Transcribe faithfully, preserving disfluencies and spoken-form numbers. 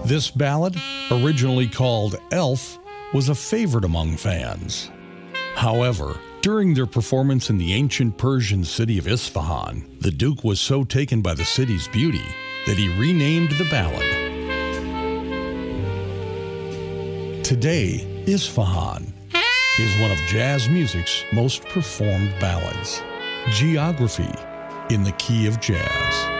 This ballad, originally called Elf, was a favorite among fans. However, during their performance in the ancient Persian city of Isfahan, the Duke was so taken by the city's beauty that he renamed the ballad. Today, Isfahan is one of jazz music's most performed ballads. Geography in the key of jazz.